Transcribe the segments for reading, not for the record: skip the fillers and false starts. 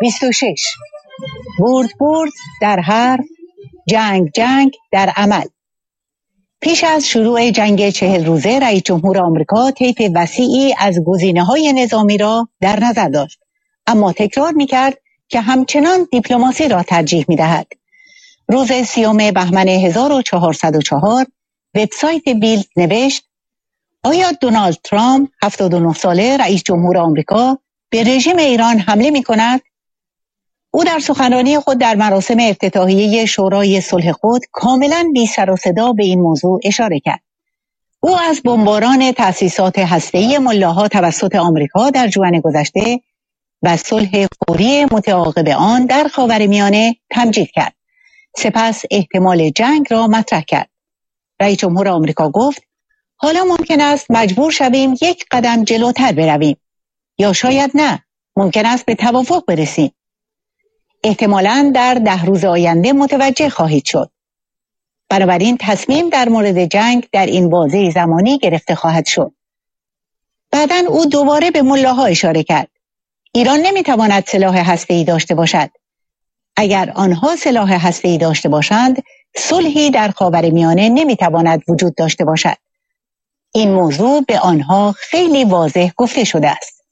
26. برد در حرف، جنگ در عمل. پیش از شروع جنگ 40 روزه رئیس جمهور آمریکا طیف وسیعی از گزینه‌های نظامی را در نظر داشت، اما تکرار می‌کرد که همچنان دیپلماسی را ترجیح می‌دهد. روز 30 بهمن 1404 وبسایت بیلد نوشت: آیا دونالد ترامپ 79 ساله رئیس جمهور آمریکا به رژیم ایران حمله می‌کند؟ او در سخنرانی خود در مراسم افتتاحیه شورای صلح خود کاملاً بی سر و صدا به این موضوع اشاره کرد. او از بمباران تأسیسات هسته‌ای ملاها توسط آمریکا در ژوئن گذشته و صلح فوری متعاقب آن در خاورمیانه تمجید کرد. سپس احتمال جنگ را مطرح کرد. رئیس جمهور آمریکا گفت: حالا ممکن است مجبور شویم یک قدم جلوتر برویم، یا شاید نه، ممکن است به توافق برسیم. احتمالاً در 10 روز آینده متوجه خواهید شد. بنابراین تصمیم در مورد جنگ در این بازه زمانی گرفته خواهد شد. بعداً او دوباره به ملاها اشاره کرد: ایران نمیتواند سلاح هسته‌ای داشته باشد. اگر آنها سلاح هسته‌ای داشته باشند، صلحی در خاورمیانه نمیتواند وجود داشته باشد. این موضوع به آنها خیلی واضح گفته شده است.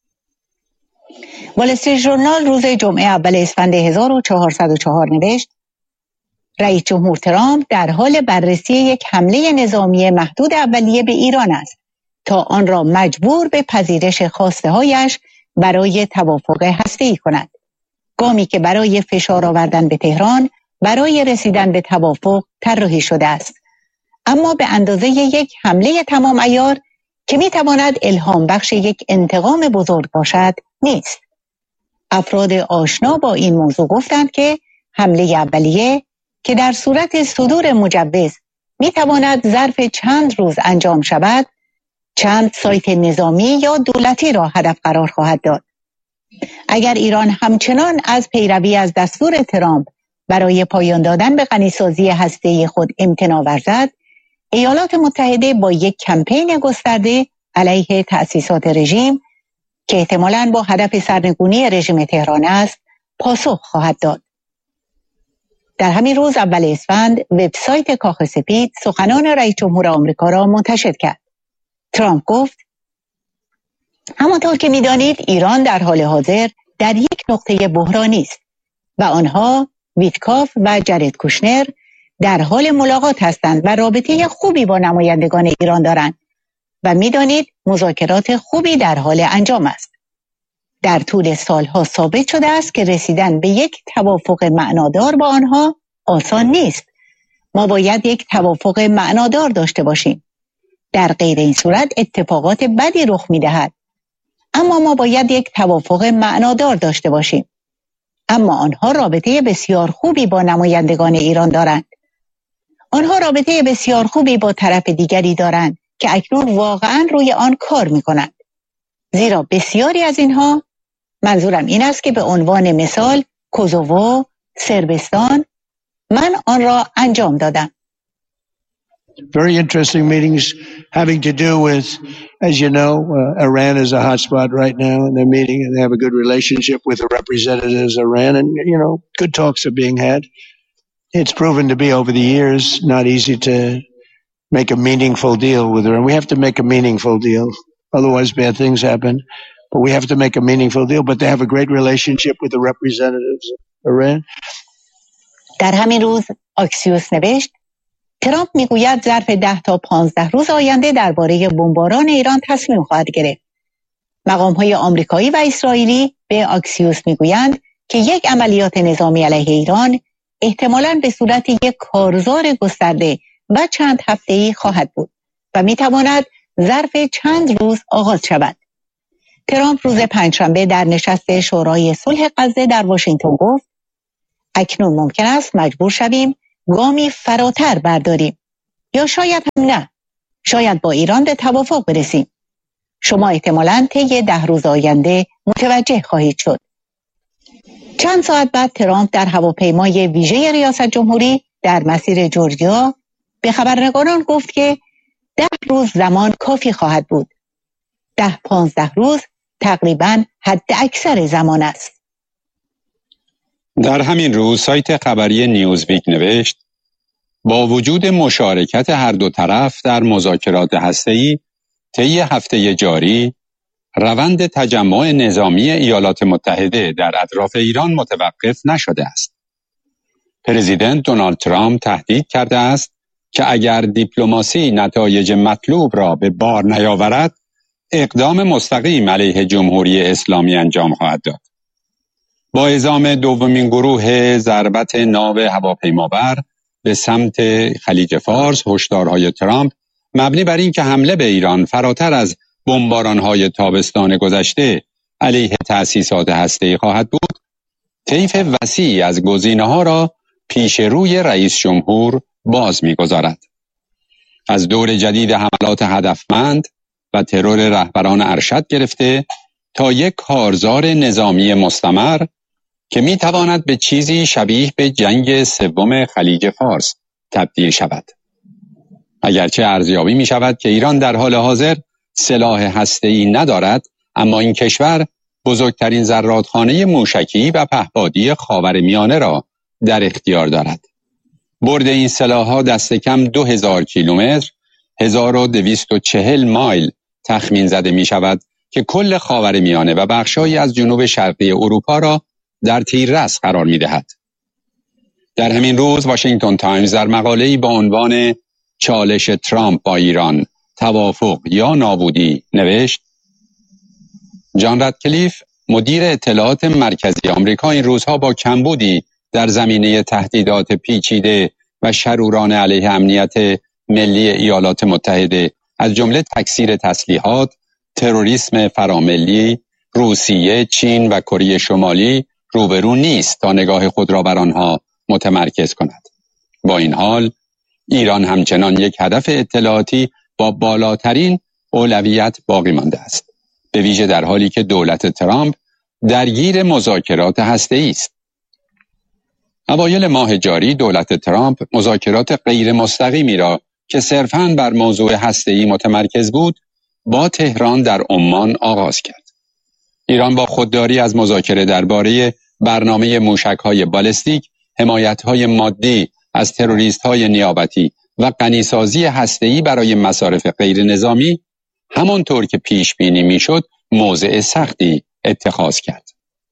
وال استریت ژورنال روز جمعه اول اسفند 1404 نوشت: رئیس جمهور ترامپ در حال بررسی یک حمله نظامی محدود اولیه به ایران است تا آن را مجبور به پذیرش خواسته‌هایش برای توافق هسته‌ای کند. گامی که برای فشار آوردن به تهران برای رسیدن به توافق طراحی شده است، اما به اندازه یک حمله تمام عیار که میتواند الهام بخش یک انتقام بزرگ باشد نیست. افراد آشنا با این موضوع گفتند که حمله اولیه که در صورت صدور مجوز میتواند ظرف چند روز انجام شود، چند سایت نظامی یا دولتی را هدف قرار خواهد داد. اگر ایران همچنان از پیروی از دستور ترامپ برای پایان دادن به غنیسازی هسته‌ای خود امتناع ورزد، ایالات متحده با یک کمپین گسترده علیه تأسیسات رژیم که احتمالاً با هدف سرنگونی رژیم تهران است، پاسخ خواهد داد. در همین روز اول اسفند وبسایت کاخ سپید سخنان رئیس جمهور آمریکا را منتشر کرد. ترامپ گفت: همانطور که می‌دانید ایران در حال حاضر در یک نقطه بحرانی است و آنها ویتکاف و جارد کوشنر در حال ملاقات هستند و رابطه خوبی با نمایندگان ایران دارند و می‌دانید مذاکرات خوبی در حال انجام است. در طول سالها ثابت شده است که رسیدن به یک توافق معنادار با آنها آسان نیست. ما باید یک توافق معنادار داشته باشیم. در غیر این صورت اتفاقات بدی رخ می‌دهد. اما ما باید یک توافق معنادار داشته باشیم. اما آنها رابطه بسیار خوبی با نمایندگان ایران دارند. آنها رابطه بسیار خوبی با طرف دیگری دارند که اکنون واقعاً روی آن کار می‌کنند. زیرا بسیاری از اینها، منظورم این است که به عنوان مثال کوزوو، صربستان، من آن را انجام دادم. Very interesting meetings having to do with, as you know, Iran is a hotspot right now, and they're meeting and they have a good relationship with the representatives of Iran, and, you know, good talks are being had. It's proven to be over the years not easy to make a meaningful deal with Iran. We have to make a meaningful deal, otherwise bad things happen, but we have to make a meaningful deal, but they have a great relationship with the representatives of Iran. در همین روز آکسیوس نوشت: ترامپ میگوید ظرف 10 تا 15 روز آینده درباره بمباران ایران تصمیم خواهد گرفت. مقام‌های آمریکایی و اسرائیلی به آکسیوس میگویند که یک عملیات نظامی علیه ایران احتمالاً به صورت یک کارزار گسترده و چند هفته‌ای خواهد بود و میتواند ظرف چند روز آغاز شود. ترامپ روز پنجشنبه در نشست شورای صلح غزه در واشنگتن گفت: اکنون ممکن است مجبور شویم گامی فراتر برداریم، یا شاید هم نه. شاید با ایران به توافق برسیم. شما احتمالاً طی 10 روز آینده متوجه خواهید شد. چند ساعت بعد ترامپ در هواپیمای ویژه ریاست جمهوری در مسیر جورجیا به خبرنگاران گفت که 10 روز زمان کافی خواهد بود. 10-15 روز تقریباً حد اکثر زمان است. در همین روز سایت خبری نیوزویک نوشت با وجود مشارکت هر دو طرف در مذاکرات هسته‌ای طی هفته جاری، روند تجمع نظامی ایالات متحده در اطراف ایران متوقف نشده است. پرزیدنت دونالد ترامپ تهدید کرده است که اگر دیپلماسی نتایج مطلوب را به بار نیاورد، اقدام مستقیم علیه جمهوری اسلامی انجام خواهد داد. با اعزام دومین گروه ضربت ناو هواپیمابر به سمت خلیج فارس، هشدارهای ترامپ مبنی بر این که حمله به ایران فراتر از بمباران‌های تابستان گذشته علیه تأسیسات هسته‌ای خواهد بود، طیف وسیعی از گزینه‌ها را پیش روی رئیس جمهور باز می‌گذارد. از دور جدید حملات هدفمند و ترور رهبران ارشد گرفته تا یک کارزار نظامی مستمر که می‌تواند به چیزی شبیه به جنگ سوم خلیج فارس تبدیل شود. اگرچه ارزیابی می‌شود که ایران در حال حاضر سلاح هسته‌ای ندارد، اما این کشور بزرگترین زرادخانه موشکی و پهپادی خاورمیانه را در اختیار دارد. برد این سلاح‌ها دست کم 2000 کیلومتر، 1240 مایل تخمین زده می‌شود که کل خاورمیانه و بخش‌هایی از جنوب شرقی اروپا را در تیررس قرار می‌دهد. در همین روز واشنگتن تایمز در مقاله‌ای با عنوان چالش ترامپ با ایران، توافق یا نابودی نوشت: جان رادکلیف، مدیر اطلاعات مرکزی آمریکا، این روزها با کمبودی در زمینه تهدیدات پیچیده و شرورانه علیه امنیت ملی ایالات متحده از جمله تکثیر تسلیحات، تروریسم فراملی، روسیه، چین و کره شمالی روبرو نیست تا نگاه خود را بر آنها متمرکز کند. با این حال ایران همچنان یک هدف اطلاعاتی با بالاترین اولویت باقی مانده است، به ویژه در حالی که دولت ترامپ درگیر مذاکرات هسته‌ای است. اوایل ماه جاری دولت ترامپ مذاکرات غیر مستقیمی را که صرفاً بر موضوع هسته‌ای متمرکز بود با تهران در عمان آغاز کرد. ایران با خودداری از مذاکره درباره برنامه موشک‌های بالستیک، حمایت‌های مادی از تروریست‌های نیابتی و غنیسازی هسته‌ای برای مصارف غیر نظامی، همانطور که پیش بینی میشد موضع سختی اتخاذ کرد.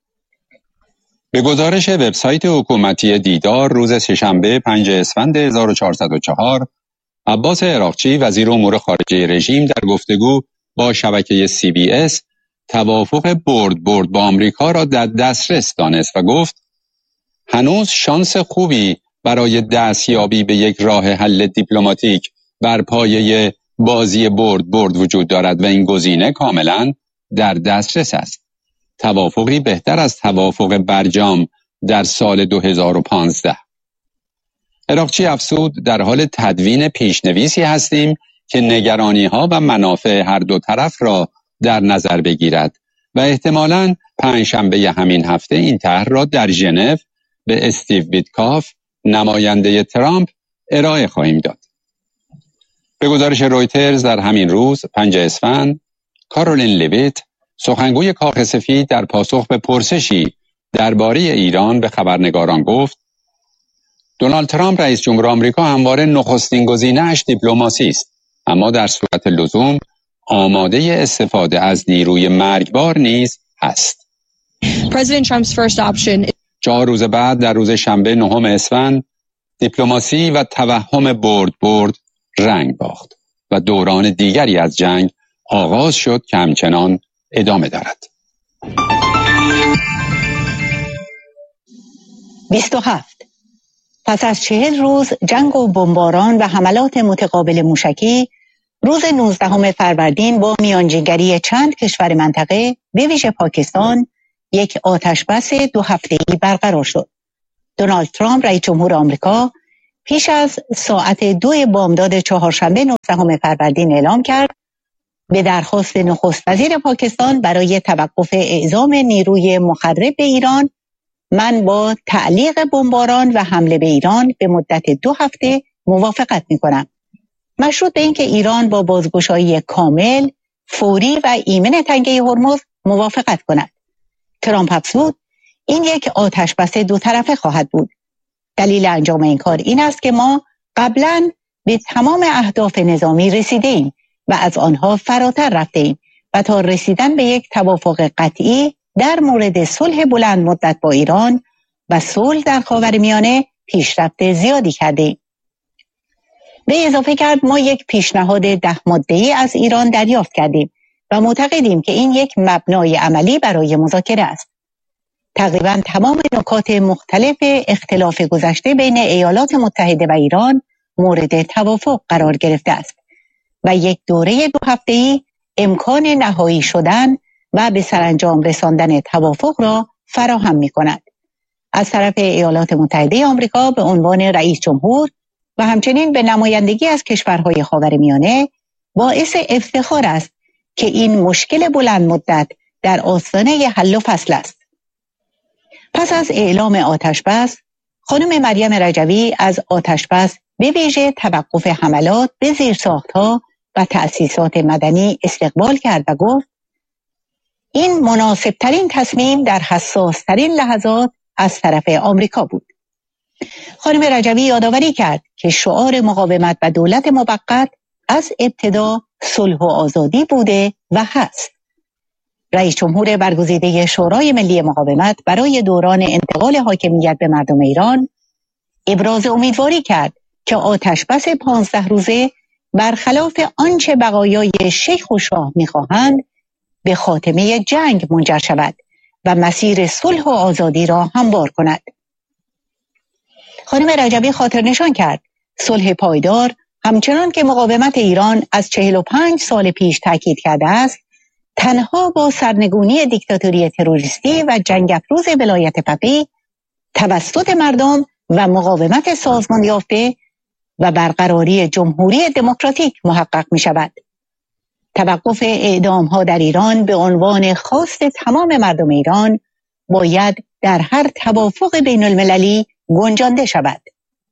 به گزارش وبسایت حکومتی دیدار روز سه‌شنبه 5 اسفند 1404، عباس عراقچی وزیر امور خارجه رژیم در گفتگو با شبکه CBS توافق برد با آمریکا را در دسترس دانست و گفت هنوز شانس خوبی برای دستیابی به یک راه حل دیپلماتیک بر پایه بازی برد وجود دارد و این گزینه کاملا در دسترس است. توافقی بهتر از توافق برجام در سال 2015. عراقچی افزود در حال تدوین پیشنویسی هستیم که نگرانی‌ها و منافع هر دو طرف را در نظر بگیرد و احتمالاً پنجشنبه همین هفته این طرح را در ژنو به استیو ویتکاف، نماینده ترامپ، ارائه خواهیم داد. به گزارش رویترز در همین روز 5 اسفند، کارولین لیویت، سخنگوی کاخ سفید، در پاسخ به پرسشی درباره ایران به خبرنگاران گفت دونالد ترامپ رئیس جمهور آمریکا همواره نخستین گزینه‌اش دیپلماسی است، اما در صورت لزوم آماده استفاده از نیروی مرگبار نیز است. 4 روز بعد در روز شنبه 9 اسفند دیپلماسی و توهم برد رنگ باخت و دوران دیگری از جنگ آغاز شد که همچنان ادامه دارد. 27. پس از 40 روز جنگ و بمباران و حملات متقابل موشکی، روز 19 فروردین با میانجیگری چند کشور منطقه به ویژه پاکستان یک آتشبس 2 هفته‌ای برقرار شد. دونالد ترامپ رئیس جمهور آمریکا پیش از ساعت 2 بامداد چهارشنبه 19 فروردین اعلام کرد به درخواست نخست وزیر پاکستان برای توقف اعزام نیروی مخرب به ایران، من با تعلیق بمباران و حمله به ایران به مدت 2 هفته موافقت می‌کنم. مشروط به اینکه ایران با بازگشایی کامل، فوری و ایمن تنگه هرمز موافقت کند. ترامپ افزود این یک آتشبس دو طرفه خواهد بود. دلیل انجام این کار این است که ما قبلا به تمام اهداف نظامی رسیدیم و از آنها فراتر رفتیم و تا رسیدن به یک توافق قطعی در مورد صلح بلند مدت با ایران و صلح در خاورمیانه پیشرفت زیادی کردیم. به اضافه کرد ما یک پیشنهاد 10 ماده‌ای از ایران دریافت کردیم و معتقدیم که این یک مبنای عملی برای مذاکره است. تقریبا تمام نکات مختلف اختلاف گذشته بین ایالات متحده و ایران مورد توافق قرار گرفته است و یک دوره 2 هفته‌ای امکان نهایی شدن و به سرانجام رساندن توافق را فراهم می‌کند. از طرف ایالات متحده آمریکا به عنوان رئیس جمهور و همچنین به نمایندگی از کشورهای خاورمیانه باعث افتخار است که این مشکل بلند مدت در آستانه حل و فصل است. پس از اعلام آتشبس، خانم مریم رجوی از آتشبس به ویژه توقف حملات به زیرساخت‌ها و تأسیسات مدنی استقبال کرد و گفت این مناسبترین تصمیم در حساسترین لحظات از طرف آمریکا بود. خانم رجوی یادآوری کرد که شعار مقاومت و دولت موقت از ابتدا صلح و آزادی بوده و هست. رئیس جمهور برگزیده شورای ملی مقاومت برای دوران انتقال حاکمیت به مردم ایران ابراز امیدواری کرد که آتشبس 15 روزه برخلاف آنچه بقایای شیخ و شاه می‌خواهند به خاتمه جنگ منجر شود و مسیر صلح و آزادی را هموار کند. خانم رجبی خاطر نشان کرد صلح پایدار همچنان که مقاومت ایران از 45 سال پیش تاکید کرده است، تنها با سرنگونی دیکتاتوری تروریستی و جنگ افروز ولایت فقیه توسط مردم و مقاومت سازمان یافته و برقراری جمهوری دموکراتیک محقق می شود. توقف اعدام‌ها در ایران به عنوان خواست تمام مردم ایران باید در هر توافق بین المللی گنجانده شود.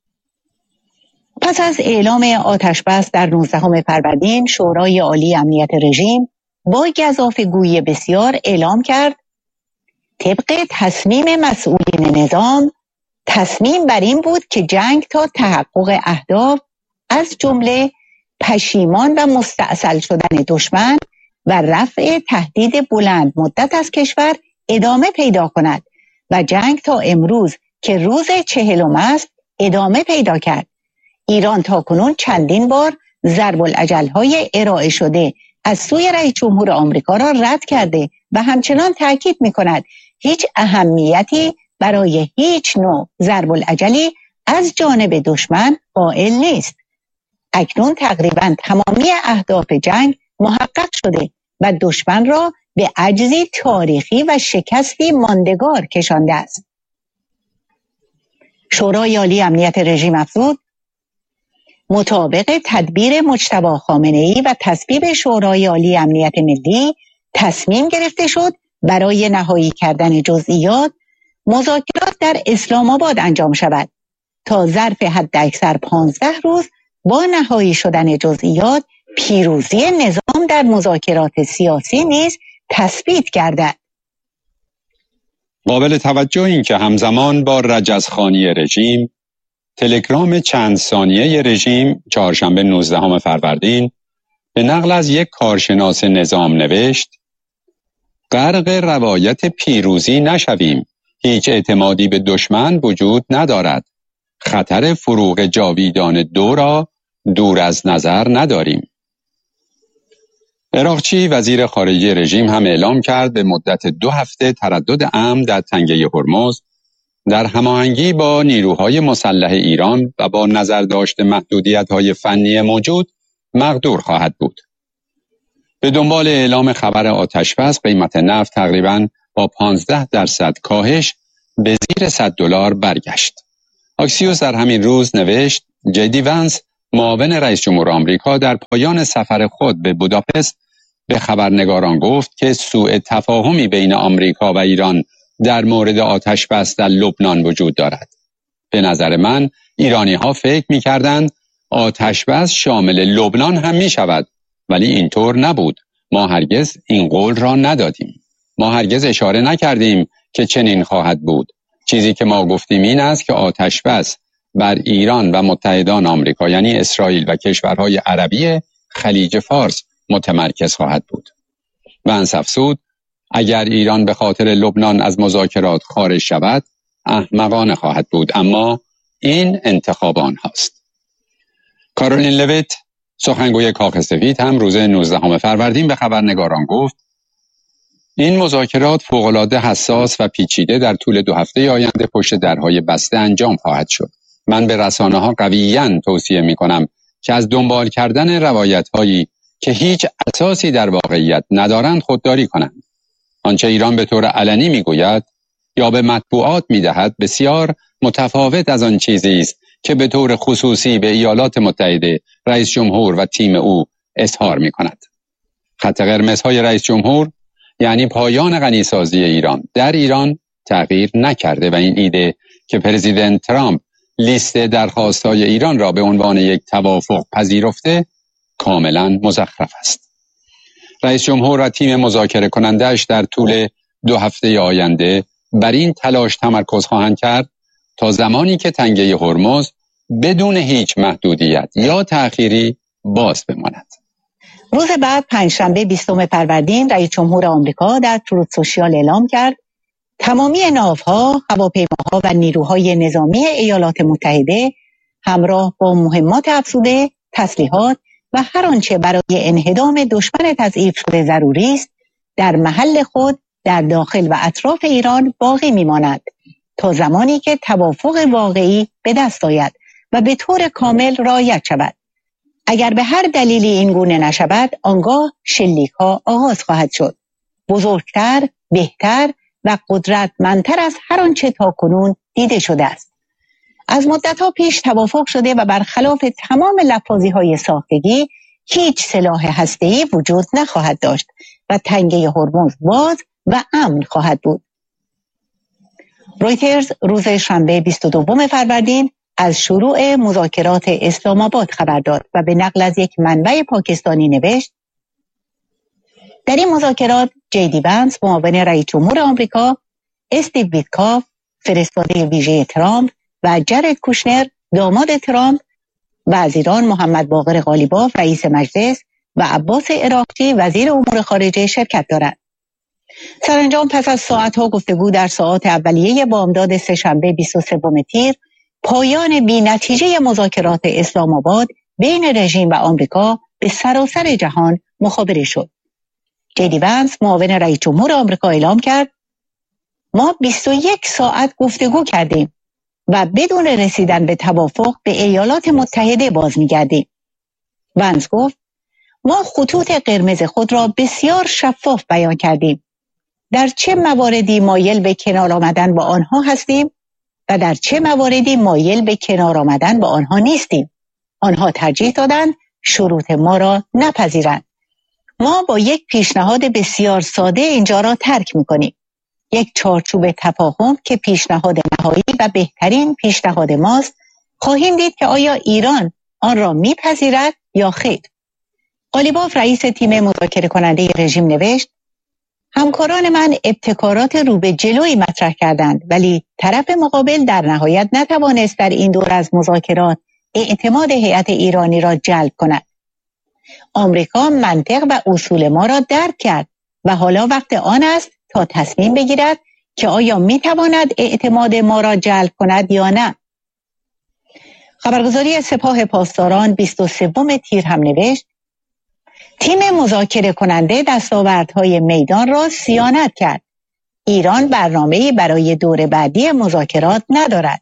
پس از اعلام آتشبس در 19 فروردین، شورای عالی امنیت رژیم با گزافه‌گویی بسیار اعلام کرد طبق تصمیم مسئولین نظام، تصمیم بر این بود که جنگ تا تحقق اهداف از جمله پشیمان و مستعصل شدن دشمن و رفع تهدید بلند مدت از کشور ادامه پیدا کند و جنگ تا امروز که روز 40 است ادامه پیدا کرد. ایران تاکنون چندین بار ضرب الاجل‌های ارائه شده از سوی رئیس جمهور آمریکا را رد کرده و همچنان تاکید می‌کند هیچ اهمیتی برای هیچ نوع ضرب الاجلی از جانب دشمن قائل نیست. اکنون تقریباً تمامی اهداف جنگ محقق شده و دشمن را به عجزی تاریخی و شکستی ماندگار کشانده است. شورای عالی امنیت رژیم افزود مطابق تدبیر مجتبی خامنه‌ای و تصویب شورای عالی امنیت ملی تصمیم گرفته شد برای نهایی کردن جزئیات مذاکرات در اسلام آباد انجام شود تا ظرف حداکثر 15 روز با نهایی شدن جزئیات پیروزی نظام در مذاکرات سیاسی نیز تثبیت گردد. قابل توجه این که همزمان با رجزخوانی رژیم، تلگرام چند ثانیه رژیم چهارشنبه 19 فروردین به نقل از یک کارشناس نظام نوشت: غرق روایت پیروزی نشویم، هیچ اعتمادی به دشمن وجود ندارد، خطر فروغ جاویدان دو را دور از نظر نداریم. عراقچی وزیر خارجه رژیم هم اعلام کرد به مدت 2 هفته تردد امن در تنگه هرمز در هماهنگی با نیروهای مسلح ایران و با نظر داشت محدودیت‌های فنی موجود مقدور خواهد بود. به دنبال اعلام خبر آتشبس، قیمت نفت تقریباً با 15% کاهش به زیر $100 برگشت. آکسیوس در همین روز نوشت جدی ونس، معاون رئیس جمهور آمریکا، در پایان سفر خود به بوداپست به خبرنگاران گفت که سوء تفاهمی بین آمریکا و ایران در مورد آتشبس در لبنان وجود دارد. به نظر من ایرانی‌ها فکر می‌کردند آتشبس شامل لبنان هم می‌شود، ولی اینطور نبود. ما هرگز این قول را ندادیم. ما هرگز اشاره نکردیم که چنین خواهد بود. چیزی که ما گفتیم این است که آتش بس بر ایران و متحدان آمریکا یعنی اسرائیل و کشورهای عربی خلیج فارس متمرکز خواهد بود. و انصفسود اگر ایران به خاطر لبنان از مذاکرات خارج شود احمقانه خواهد بود، اما این انتخاب آنهاست. کارولین لویت سخنگوی کاخ سفید هم روز 19 فروردین به خبرنگاران گفت این مذاکرات فوق‌العاده حساس و پیچیده در طول 2 هفته آینده پشت درهای بسته انجام خواهد شد. من به رسانه‌ها قویاً توصیه می‌کنم که از دنبال کردن روایت‌هایی که هیچ اساسی در واقعیت ندارند خودداری کنند. آنچه ایران به طور علنی می‌گوید یا به مطبوعات می‌دهد بسیار متفاوت از آن چیزی است که به طور خصوصی به ایالات متحده رئیس جمهور و تیم او اظهار می‌کند. خط قرمزهای رئیس جمهور یعنی پایان غنیسازی ایران در ایران تغییر نکرده و این ایده که پرزیدنت ترامپ لیست درخواست‌های ایران را به عنوان یک توافق پذیرفته کاملا مزخرف است. رئیس جمهور و تیم مذاکره کننده‌اش در طول 2 هفته آینده بر این تلاش تمرکز خواهند کرد تا زمانی که تنگه هرمز بدون هیچ محدودیت یا تأخیری باز بماند. روز بعد پنجشنبه 20 فروردین رئیس جمهور آمریکا در تروت سوشیال اعلام کرد تمامی ناوها، هواپیماها و نیروهای نظامی ایالات متحده همراه با مهمات افزوده، تسلیحات و هر آنچه برای انهدام دشمن تضعیف شده ضروری است در محل خود در داخل و اطراف ایران باقی میماند تا زمانی که توافق واقعی به دست آید و به طور کامل رعایت شود. اگر به هر دلیلی این گونه نشود آنگاه شلیک‌ها آغاز خواهد شد، بزرگتر، بهتر و قدرتمندتر از هر آنچه تاکنون دیده شده است. از مدت‌ها پیش توافق شده و برخلاف تمام لفاظی‌های ساختگی هیچ سلاح هسته‌ای وجود نخواهد داشت و تنگه هرمز باز و امن خواهد بود. رویترز روز شنبه 22 فروردین از شروع مذاکرات اسلام آباد خبر داد و به نقل از یک منبع پاکستانی نوشت در این مذاکرات جیدی ونس معاون رئیس جمهور آمریکا، استیو ویتکاف فرستاده ویژه ترامپ و جرد کوشنر داماد ترامپ، وزیران محمد باقر قالیباف رئیس مجلس و عباس عراقچی وزیر امور خارجه شرکت دارند. سرانجام پس از ساعتها گفتگو در ساعات اولیه بامداد سه‌شنبه 23 تیر پایان بی‌نتیجه مذاکرات اسلام آباد بین رژیم و آمریکا به سراسر جهان مخابره شد. جیدی ونس معاون رئیس جمهور آمریکا اعلام کرد ما 21 ساعت گفتگو کردیم و بدون رسیدن به توافق به ایالات متحده باز می‌گردیم. ونس گفت ما خطوط قرمز خود را بسیار شفاف بیان کردیم. در چه مواردی مایل به کنار آمدن با آنها هستیم و در چه مواردی مایل به کنار آمدن با آنها نیستیم. آنها ترجیح دادند شروط ما را نپذیرند. ما با یک پیشنهاد بسیار ساده اینجا را ترک می‌کنیم. یک چارچوب تفاهم که پیشنهاد نهایی و بهترین پیشنهاد ماست. خواهیم دید که آیا ایران آن را میپذیرد یا خیر. قالیباف رئیس تیم مذاکره کننده رژیم نوشت همکاران من ابتکارات رو به جلوی مطرح کردند ولی طرف مقابل در نهایت نتوانست در این دور از مذاکرات اعتماد هیئت ایرانی را جلب کند. آمریکا منطق و اصول ما را درک کرد و حالا وقت آن است تا تصمیم بگیرد که آیا میتواند اعتماد ما را جلب کند یا نه. خبرگزاری سپاه پاسداران 23 تیر هم نوشت تیم مذاکره کننده دستاوردهای میدان را صیانت کرد. ایران برنامه‌ای برای دور بعدی مذاکرات ندارد.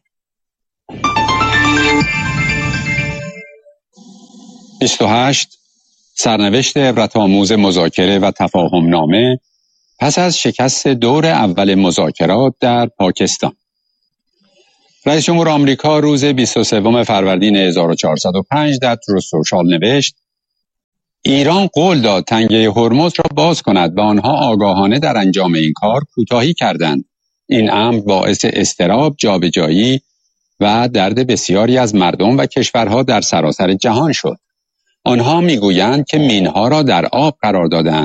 28 سرنوشت عبرت‌آموز مذاکره و تفاهم نامه پس از شکست دور اول مذاکرات در پاکستان. رئیس جمهور آمریکا روز 23 فروردین 1405 در تروت سوشال نوشت ایران قول داد تنگه هرمز را باز کند و آنها آگاهانه در انجام این کار کوتاهی کردند. این امر باعث اضطراب، جابجایی و درد بسیاری از مردم و کشورها در سراسر جهان شد. آنها میگویند که مینها را در آب قرار دادند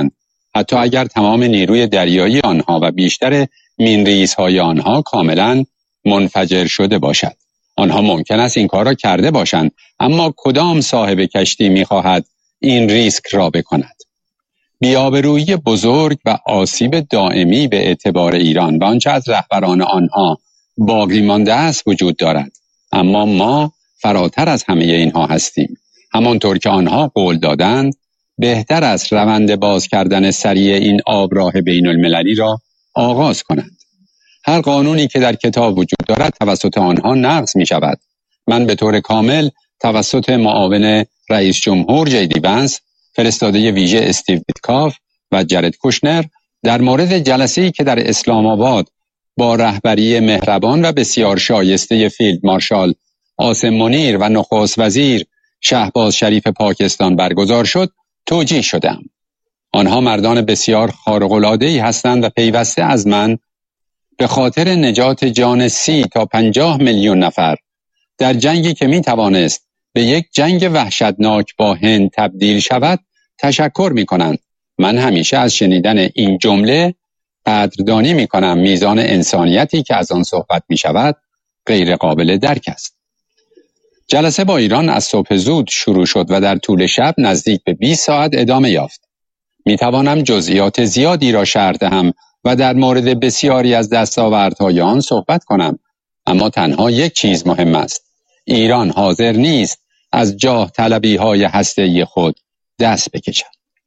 حتی اگر تمام نیروی دریایی آنها و بیشتر مین‌ریزهای آنها کاملا منفجر شده باشد. آنها ممکن است این کار را کرده باشند، اما کدام صاحب کشتی می‌خواهد این ریسک را بکند؟ بی‌آبرویی بزرگ و آسیب دائمی به اعتبار ایران و آنچه از رهبران آنها باقی مانده است وجود دارد. اما ما فراتر از همه اینها هستیم. همانطور که آنها قول دادند، بهتر است روند باز کردن سریع این آبراه بین المللی را آغاز کنند. هر قانونی که در کتاب وجود دارد توسط آنها نقض می شود. من به طور کامل توسط معاون رئیس جمهور جیدی ونس، فرستاده ویژه استیو ویتکاف و جرد کوشنر در مورد جلسه‌ای که در اسلام آباد با رهبری مهربان و بسیار شایسته فیلد مارشال عاصم منیر و نخست وزیر شهباز شریف پاکستان برگزار شد، توجیه شدم. آنها مردان بسیار خارق‌العاده‌ای هستند و پیوسته از من به خاطر نجات جان 30 تا 50 میلیون نفر در جنگی که می توانست به یک جنگ وحشتناک با هند تبدیل شود تشکر می کنند. من همیشه از شنیدن این جمله قدردانی می کنم. میزان انسانیتی که از آن صحبت می شود غیر قابل درک است. جلسه با ایران از صبح زود شروع شد و در طول شب نزدیک به 20 ساعت ادامه یافت. می توانم جزئیات زیادی را شرح دهم و در مورد بسیاری از دستاوردهای آن صحبت کنم، اما تنها یک چیز مهم است: ایران حاضر نیست از جاه طلبی‌های هسته‌ای خود دست بکشد.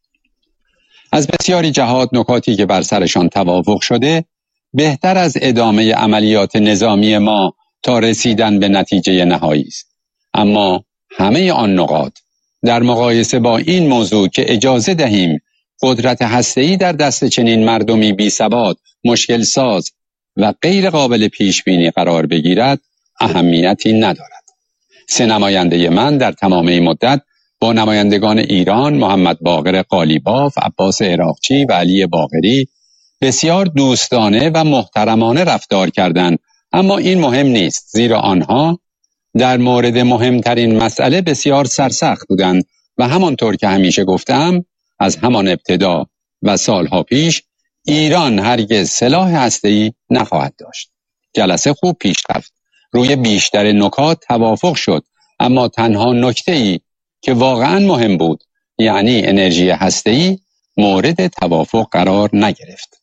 از بسیاری جهات نکاتی که بر سرشان توافق شده بهتر از ادامه عملیات نظامی ما تا رسیدن به نتیجه نهایی است. اما همه آن نقاط در مقایسه با این موضوع که اجازه دهیم قدرت هسته‌ای در دست چنین مردمی بی‌ثبات، مشکل ساز و غیر قابل پیش بینی قرار بگیرد اهمیتی ندارد. 3 نماینده من در تمام این مدت با نمایندگان ایران، محمد باقر قالیباف، عباس عراقچی و علی باقری بسیار دوستانه و محترمانه رفتار کردند، اما این مهم نیست، زیرا آنها در مورد مهمترین مسئله بسیار سرسخت بودند و همانطور که همیشه گفتم از همان ابتدا و سالها پیش ایران هرگز سلاح هسته‌ای نخواهد داشت. جلسه خوب پیش رفت. روی بیشتر نکات توافق شد، اما تنها نکته‌ای که واقعا مهم بود، یعنی انرژی هسته‌ای، مورد توافق قرار نگرفت.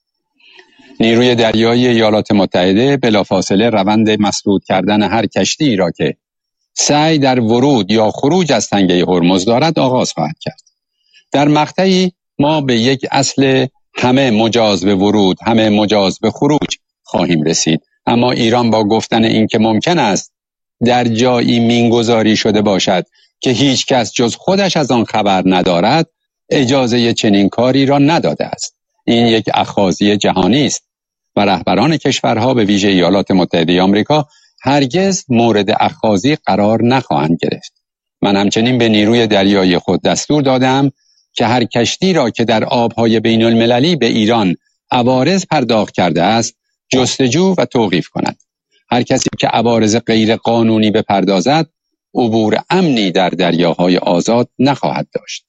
نیروی دریایی ایالات متحده بلافاصله روند مسدود کردن هر کشتی را که سعی در ورود یا خروج از تنگه هرمز دارد آغاز خواهد کرد. در مقطعی ما به یک اصل همه مجاز به ورود، همه مجاز به خروج خواهیم رسید، اما ایران با گفتن این که ممکن است در جایی مینگذاری شده باشد که هیچ کس جز خودش از آن خبر ندارد، اجازه چنین کاری را نداده است. این یک اخاذی جهانی است و رهبران کشورها به ویژه ایالات متحده آمریکا هرگز مورد اخاذی قرار نخواهند گرفت. من همچنین به نیروی دریایی خود دستور دادم که هر کشتی را که در آبهای بین المللی به ایران عوارض پرداخت کرده است جستجو و توقیف کند. هر کسی که عوارض غیر قانونی بپردازد عبور امنی در دریاهای آزاد نخواهد داشت.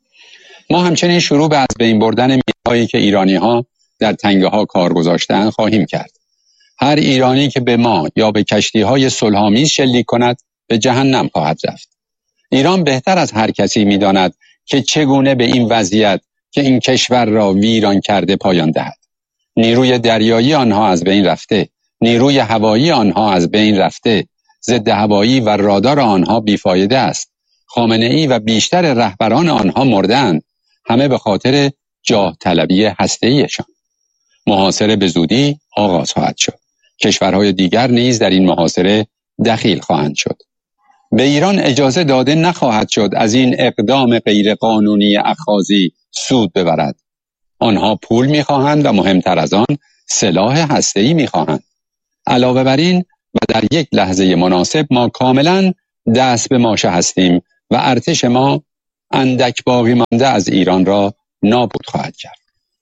ما همچنین شروع به از بین بردن میلهایی که ایرانی‌ها در تنگه‌ها کار گذاشتند خواهیم کرد. هر ایرانی که به ما یا به کشتی‌های صلح‌آمیز شلیک کند به جهنم خواهد رفت. ایران بهتر از هر کسی می‌داند که چگونه به این وضعیت که این کشور را ویران کرده پایان دهد. نیروی دریایی آنها از بین رفته، نیروی هوایی آنها از بین رفته، ضد هوایی و رادار آنها بیفایده است. خامنه‌ای و بیشتر رهبران آنها مردند، همه به خاطر جاه طلبی هسته‌ایشان. محاصره به زودی آغاز خواهد شد. کشورهای دیگر نیز در این محاصره دخیل خواهند شد. به ایران اجازه داده نخواهد شد از این اقدام غیرقانونی اخاذی سود ببرد. آنها پول می‌خواهند و مهمتر از آن سلاح هسته‌ای می‌خواهند. علاوه بر این و در یک لحظه مناسب ما کاملا دست به ماشه هستیم و ارتش ما اندک باقی مانده از ایران را نابود خواهد کرد.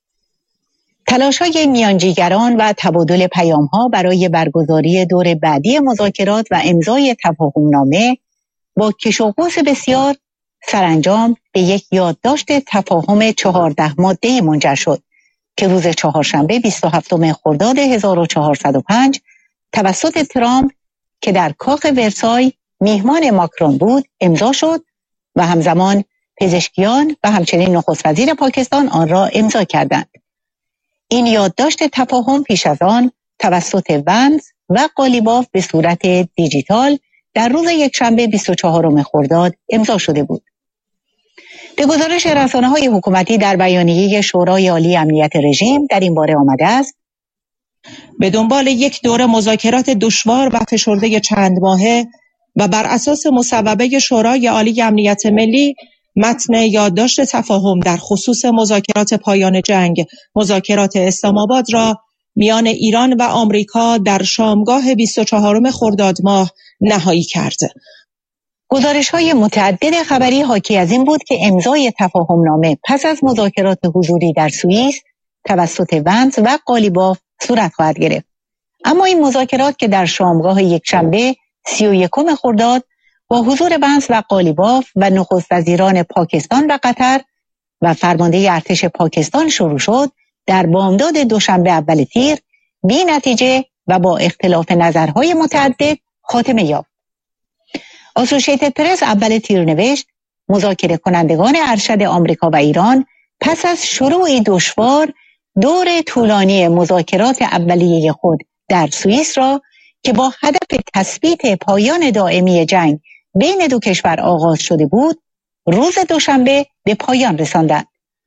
تلاش‌های میانجیگران و تبادل پیام‌ها برای برگزاری دور بعدی مذاکرات و امضای تفاهم‌نامه با کش و قوس بسیار سرانجام به یک یادداشت تفاهم 14 ماده‌ای منجر شد که روز چهارشنبه 27 خرداد 1405 توسط ترامپ که در کاخ ورسای میهمان ماکرون بود امضا شد و همزمان پزشکیان و همچنین نخست وزیر پاکستان آن را امضا کردند. این یادداشت تفاهم پیش از آن توسط ونز و قالیباف به صورت دیجیتال در روز یکشنبه 24 خرداد امضا شده بود. به گزارش رسانه‌های حکومتی در بیانیه شورای عالی امنیت رژیم در این باره آمده است: به دنبال یک دوره مذاکرات دشوار و فشرده چند ماهه و بر اساس مصوبه شورای عالی امنیت ملی، متن یادداشت تفاهم در خصوص مذاکرات پایان جنگ، مذاکرات اسلام آباد را میان ایران و آمریکا در شامگاه 24 خرداد ماه نهایی کرد. گزارش‌های متعدد خبری حاکی از این بود که امضای تفاهمنامه پس از مذاکرات حضوری در سوئیس توسط ونز و قالیباف صورت خواهد گرفت. اما این مذاکرات که در شامگاه یکشنبه 31 خرداد با حضور ونز و قالیباف و نخست وزیران پاکستان و قطر و فرمانده ارتش پاکستان شروع شد، در بامداد دوشنبه اول تیر بی نتیجه و با اختلاف نظرهای متعدد خاتمه یافت. اسوشیتد پرس اول تیر نوشت: مذاکره کنندگان ارشد آمریکا و ایران پس از شروعی دشوار دور طولانی مذاکرات اولیه خود در سوئیس را که با هدف تثبیت پایان دائمی جنگ بین دو کشور آغاز شده بود، روز دوشنبه به پایان رساندند.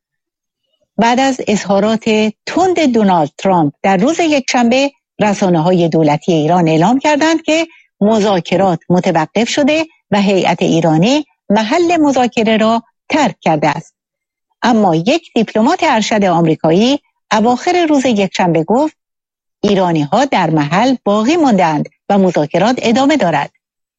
بعد از اظهارات تند دونالد ترامپ در روز یکشنبه، رسانه‌های دولتی ایران اعلام کردند که مذاکرات متوقف شده و هیئت ایرانی محل مذاکره را ترک کرده است. اما یک دیپلمات ارشد آمریکایی اواخر روز یکشنبه گفت ایرانی‌ها در محل باقی ماندند و مذاکرات ادامه دارد.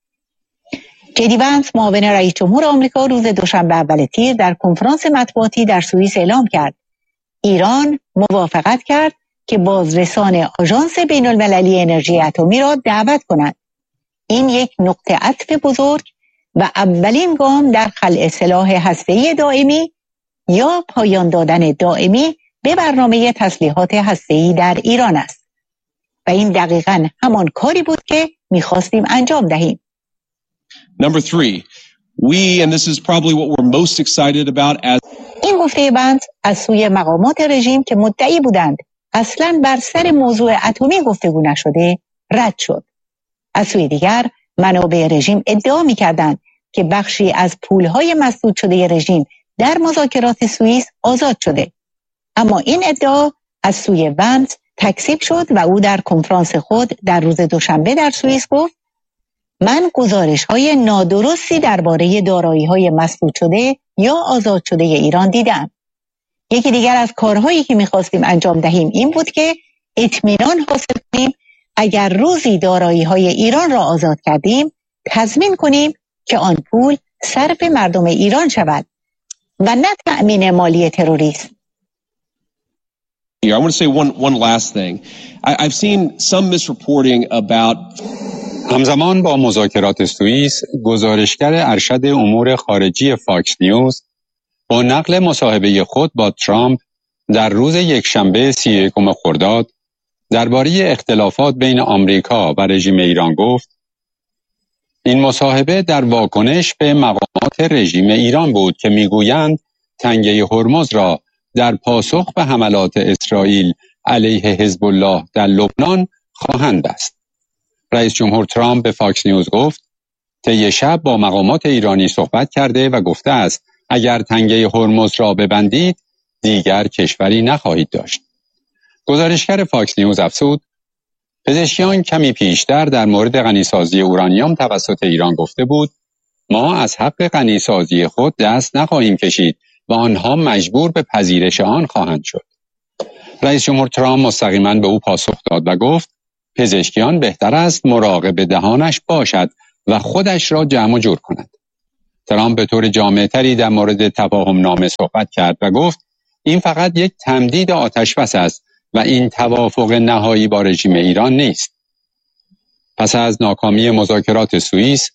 جدی ونس، معاون رئیس جمهور آمریکا، روز دوشنبه اول تیر در کنفرانس مطبوعاتی در سوئیس اعلام کرد ایران موافقت کرد که بازرسان آژانس بین‌المللی انرژی اتمی را دعوت کند. این یک نقطه عطف بزرگ و اولین گام در خلع سلاح هسته‌ای دائمی یا پایان دادن دائمی به برنامه تسلیحات هسته‌ای در ایران است. و این دقیقاً همان کاری بود که می‌خواستیم انجام دهیم. Number 3, and this is probably what we're most excited about as این گفته بند از سوی مقامات رژیم که مدعی بودند اصلاً بر سر موضوع اتمی گفتگو نشده رد شد. از سوی دیگر منابع رژیم ادعا می‌کردند که بخشی از پول‌های مسدود شده رژیم در مذاکرات سوئیس آزاد شده. اما این ادعا از سوی ونز تکذیب شد و او در کنفرانس خود در روز دوشنبه در سوئیس گفت من گزارش‌های نادرستی درباره دارایی‌های مسدود شده یا آزاد شده ایران دیدم. یکی دیگر از کارهایی که می‌خواستیم انجام دهیم این بود که اطمینان حاصل کنیم اگر روزی دارایی‌های ایران را آزاد کردیم تضمین کنیم که آن پول صرف مردم ایران شود و نه تأمین مالی تروریسم. I want to say one last thing. I've seen some misreporting about همزمان با مذاکرات سوئیس، گزارشگر ارشد امور خارجی فاکس نیوز با نقل مصاحبه خود با ترامپ در روز یکشنبه 31 خرداد درباره اختلافات بین آمریکا و رژیم ایران گفت این مصاحبه در واکنش به مقامات رژیم ایران بود که میگویند تنگه هرمز را در پاسخ به حملات اسرائیل علیه حزب الله در لبنان خواهند بست. رئیس جمهور ترامپ به فاکس نیوز گفت طی شب با مقامات ایرانی صحبت کرده و گفته است اگر تنگه هرمز را ببندید دیگر کشوری نخواهید داشت. گزارشگر فاکس نیوز افزود پزشکیان کمی پیشتر در مورد غنیسازی اورانیوم توسط ایران گفته بود ما از حق غنیسازی خود دست نخواهیم کشید و آنها مجبور به پذیرش آن خواهند شد. رئیس جمهور ترامپ مستقیما به او پاسخ داد و گفت پزشکیان بهتر است مراقب دهانش باشد و خودش را جمع و جور کند. ترامپ به طور جامع‌تری در مورد تفاهم نامه صحبت کرد و گفت این فقط یک تمدید آتش‌بس است و این توافق نهایی با رژیم ایران نیست. پس از ناکامی مذاکرات سوئیس،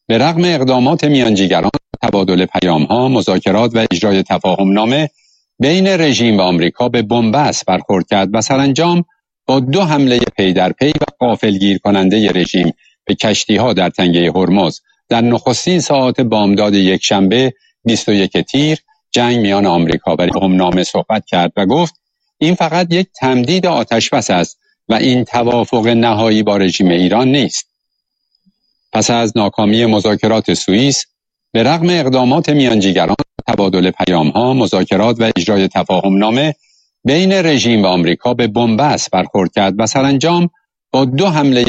به رغم اقدامات میانجیگران، تبادل پیام‌ها، مذاکرات و اجرای تفاهم‌نامه بین رژیم و آمریکا به بنبست برخورد کرد و سرانجام با 2 حمله پی در پی و غافلگیر کننده رژیم به کشتی‌ها در تنگه هرمز در نخستین ساعات بامداد یکشنبه 21 تیر جنگ میان آمریکا و تفاهم‌نامه صحبت کرد و گفت این فقط یک تمدید آتش‌بس است و این توافق نهایی با رژیم ایران نیست. پس از ناکامی مذاکرات سوئیس، به رغم اقدامات میانجیگران، تبادل پیام‌ها، مذاکرات و اجرای تفاهم‌نامه بین رژیم و آمریکا به بنبست برخورد کرد و سرانجام با 2 حمله